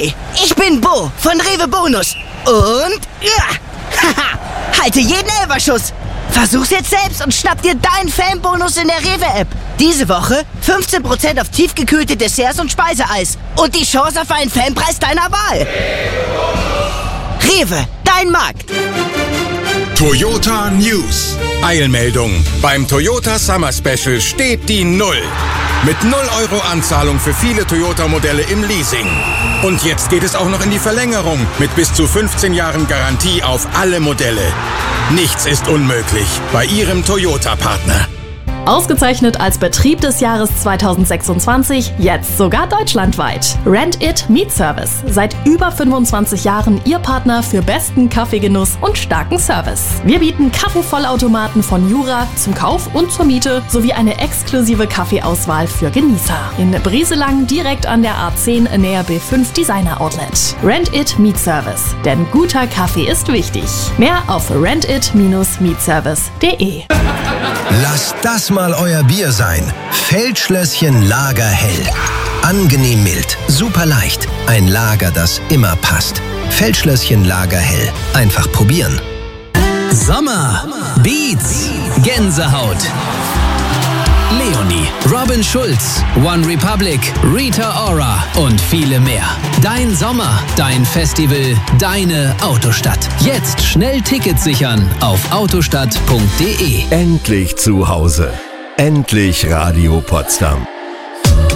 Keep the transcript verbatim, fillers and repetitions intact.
Hi, ich bin Bo von Rewe Bonus. Und, ja, haha, halte jeden Elferschuss. Versuch's jetzt selbst und schnapp dir deinen Fanbonus in der Rewe-App. Diese Woche fünfzehn Prozent auf tiefgekühlte Desserts und Speiseeis. Und die Chance auf einen Fanpreis deiner Wahl. Rewe, dein Markt. Toyota News. Eilmeldung. Beim Toyota Summer Special steht die Null. Mit null Euro Anzahlung für viele Toyota-Modelle im Leasing. Und jetzt geht es auch noch in die Verlängerung mit bis zu fünfzehn Jahren Garantie auf alle Modelle. Nichts ist unmöglich bei Ihrem Toyota-Partner. Ausgezeichnet als Betrieb des Jahres zweitausendsechsundzwanzig, jetzt sogar deutschlandweit. Rent It Meat Service. Seit über fünfundzwanzig Jahren Ihr Partner für besten Kaffeegenuss und starken Service. Wir bieten Kaffeevollautomaten von Jura zum Kauf und zur Miete sowie eine exklusive Kaffeeauswahl für Genießer. In Brieselang direkt an der A zehn näher B fünf Designer Outlet. Rent It Meat Service. Denn guter Kaffee ist wichtig. Mehr auf rentit meat service punkt de. Lasst das mal euer Bier sein. Feldschlösschen Lager Hell. Angenehm mild, super leicht. Ein Lager, das immer passt. Feldschlösschen Lager Hell. Einfach probieren. Sommer, Beats, Gänsehaut. Leonie, Robin Schulz, One Republic, Rita Ora und viele mehr. Dein Sommer, dein Festival, deine Autostadt. Jetzt schnell Tickets sichern auf autostadt punkt de. Endlich zu Hause. Endlich Radio Potsdam.